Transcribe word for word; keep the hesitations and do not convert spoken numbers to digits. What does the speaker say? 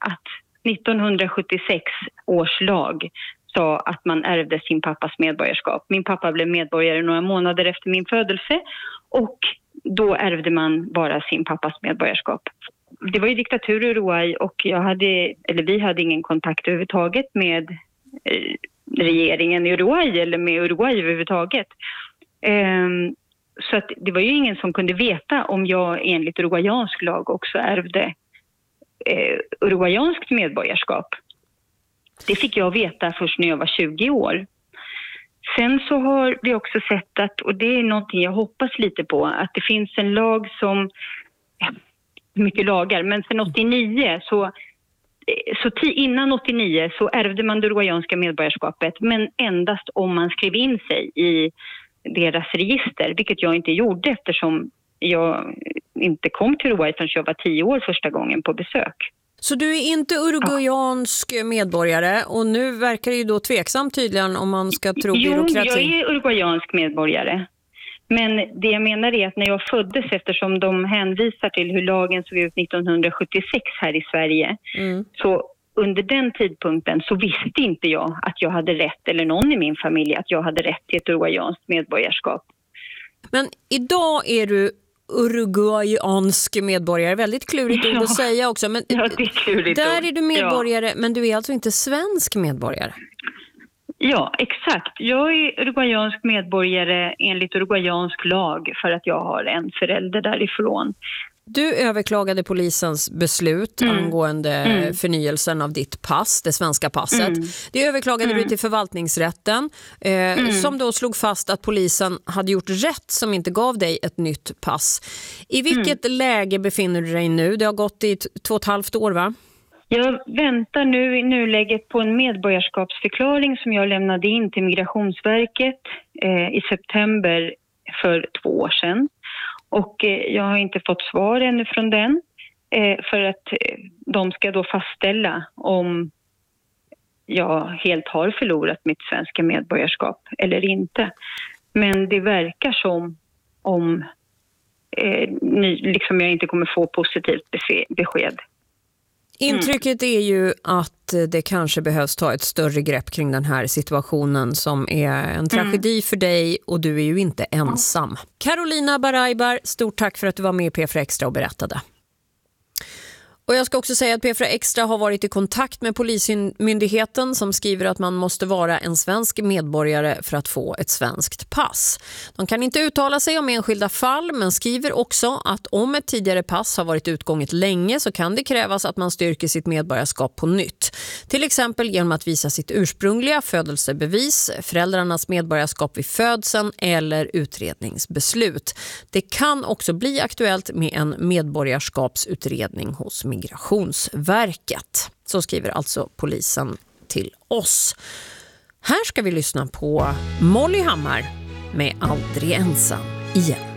att nittonhundrasjuttiosex års lag sa att man ärvde sin pappas medborgarskap. Min pappa blev medborgare några månader efter min födelse och då ärvde man bara sin pappas medborgarskap. Det var ju diktatur i Uruguay och jag hade, eller vi hade ingen kontakt överhuvudtaget med eh, regeringen i Uruguay eller med Uruguay överhuvudtaget. Eh, så att det var ju ingen som kunde veta om jag enligt uruguayansk lag också ärvde eh, uruguayanskt medborgarskap. Det fick jag veta först när jag var tjugo år. Sen så har vi också sett att, och det är någonting jag hoppas lite på, att det finns en lag som, mycket lagar, men sen åttionio så, så t- innan åttionio så ärvde man det uruguayanska medborgarskapet, men endast om man skrev in sig i deras register, vilket jag inte gjorde eftersom jag inte kom till Uruguay förrän jag var tio år första gången på besök. Så du är inte uruguayansk ja. medborgare och nu verkar det ju då tveksamt tydligen om man ska tro byråkratin. Jo, jag är uruguayansk medborgare. Men det jag menar är att när jag föddes, eftersom de hänvisar till hur lagen såg ut nittonhundrasjuttiosex här i Sverige, mm. så under den tidpunkten så visste inte jag att jag hade rätt, eller någon i min familj, att jag hade rätt till ett uruguayanskt medborgarskap. Men idag är du uruguayansk medborgare, väldigt klurigt ord ja. att säga också. Men ja, det är klurigt där ord. är du medborgare, ja. men du är alltså inte svensk medborgare. Ja, exakt. Jag är uruguayansk medborgare enligt uruguayansk lag för att jag har en förälder därifrån. Du överklagade polisens beslut mm. angående mm. förnyelsen av ditt pass, det svenska passet. Mm. Det överklagade mm. du till förvaltningsrätten eh, mm. som då slog fast att polisen hade gjort rätt som inte gav dig ett nytt pass. I vilket mm. läge befinner du dig nu? Det har gått i t- två och ett halvt år, va? Jag väntar nu i nuläget på en medborgarskapsförklaring som jag lämnade in till Migrationsverket eh, i september för två år sedan. Och eh, jag har inte fått svar ännu från den eh, för att eh, de ska då fastställa om jag helt har förlorat mitt svenska medborgarskap eller inte. Men det verkar som om eh, ny, liksom jag inte kommer få positivt besked. Intrycket är ju att det kanske behövs ta ett större grepp kring den här situationen som är en tragedi mm. för dig, och du är ju inte ensam. Carolina Baraybar, stort tack för att du var med i P fyra Extra och berättade. Och jag ska också säga att P fyra Extra har varit i kontakt med Polismyndigheten som skriver att man måste vara en svensk medborgare för att få ett svenskt pass. De kan inte uttala sig om enskilda fall, men skriver också att om ett tidigare pass har varit utgånget länge så kan det krävas att man styrker sitt medborgarskap på nytt. Till exempel genom att visa sitt ursprungliga födelsebevis, föräldrarnas medborgarskap vid födseln eller utredningsbeslut. Det kan också bli aktuellt med en medborgarskapsutredning hos Migrationsverket. Så skriver alltså polisen till oss. Här ska vi lyssna på Molly Hammar med Aldrig ensam igen.